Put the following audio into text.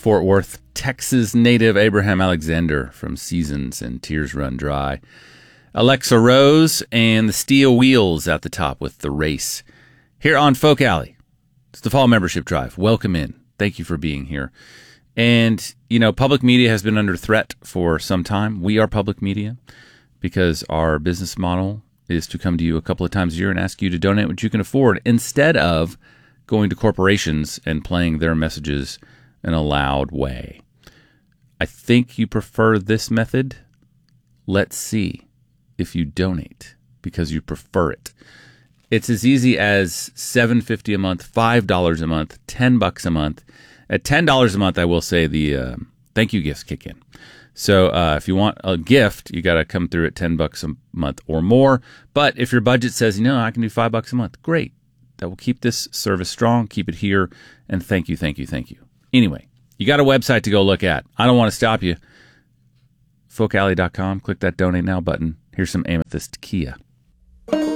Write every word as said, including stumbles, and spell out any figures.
Fort Worth, Texas native Abraham Alexander from Seasons and Tears Run Dry. Alexa Rose and the Steel Wheels at the top with The Race. Here on Folk Alley, it's the Fall Membership Drive. Welcome in. Thank you for being here. And, you know, public media has been under threat for some time. We are public media because our business model is to come to you a couple of times a year and ask you to donate what you can afford instead of going to corporations and playing their messages in a loud way. I think you prefer this method. Let's see if you donate because you prefer it. It's as easy as seven dollars and fifty cents a month, five dollars a month, ten bucks a month. At ten dollars a month, I will say the uh, thank you gifts kick in. So uh, if you want a gift, you got to come through at ten bucks a month or more. But if your budget says, you know, I can do five bucks a month, great. That will keep this service strong, keep it here, and thank you, thank you, thank you. Anyway, you got a website to go look at. I don't want to stop you. folk alley dot com. Click that donate now button. Here's some Amethyst Kia.